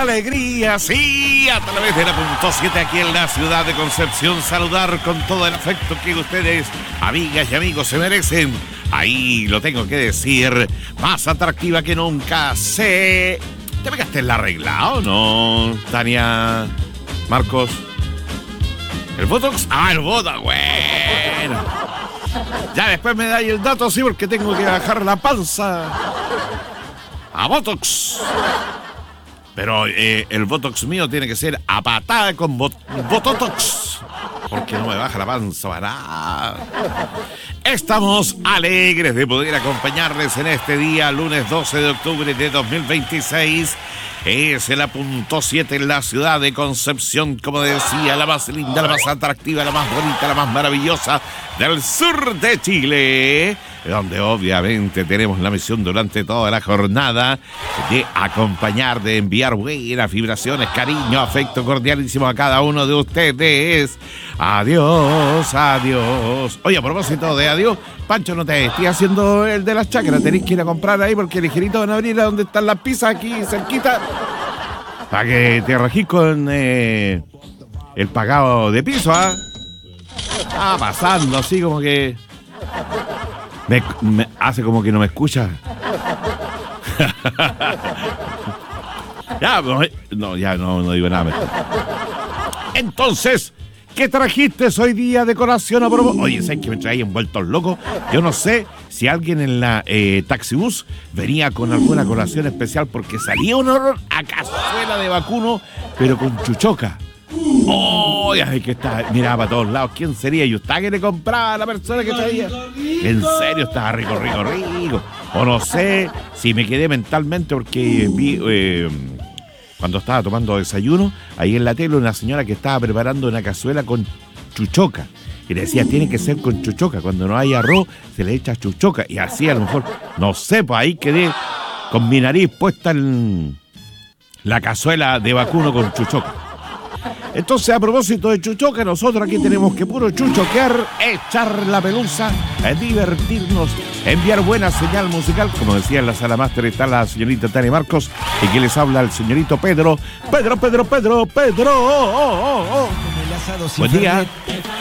alegría, sí, a través de la .7 aquí en la ciudad de Concepción. Saludar con todo el afecto que ustedes, amigas y amigos, se merecen. Ahí lo tengo que decir, más atractiva que nunca. ¿Te pegaste en la regla o no, Tania? Marcos. ¿El Botox? El Botox, bueno. Ya después me dais el dato, sí, porque tengo que bajar la panza a Botox. Pero el Botox mío tiene que ser a patada con Botox, porque no me baja la panza para nada. Estamos alegres de poder acompañarles en este día, lunes 12 de octubre de 2026. Es la .7 en la ciudad de Concepción, como decía, la más linda, la más atractiva, la más bonita, la más maravillosa del sur de Chile, donde obviamente tenemos la misión durante toda la jornada de acompañar, de enviar buenas vibraciones, cariño, afecto cordialísimo a cada uno de ustedes. Adiós, adiós. Oye, a propósito de adiós, Pancho, no te estoy haciendo el de las chacras, tenés que ir a comprar ahí porque ligerito van a abrir a donde están las pizzas aquí cerquita, para que te regís con el pagado de piso, ¿ah? Ah, pasando así como que me hace como que no me escucha. Ya no digo nada mejor. Entonces, ¿qué trajiste hoy día de colación a propósito? Oye, ¿sabes que me traían vueltos locos? Yo no sé si alguien en la taxibús venía con alguna colación especial, porque salía un olor a cazuela de vacuno, pero con chuchoca. ¡Oh! Ay, que está, miraba para todos lados. ¿Quién sería? ¿Y usted que le compraba a la persona que traía? En serio, estaba rico. O no sé si me quedé mentalmente porque vi... cuando estaba tomando desayuno, ahí en la tele, una señora que estaba preparando una cazuela con chuchoca. Y le decía, tiene que ser con chuchoca. Cuando no hay arroz, se le echa chuchoca. Y así a lo mejor, no sé, pues ahí quedé con mi nariz puesta en la cazuela de vacuno con chuchoca. Entonces, a propósito de chuchoca, nosotros aquí tenemos que puro chuchoquear, echar la pelusa, divertirnos, enviar buena señal musical. Como decía en la sala máster está la señorita Tania Marcos, y que les habla el señorito Pedro. Buen día.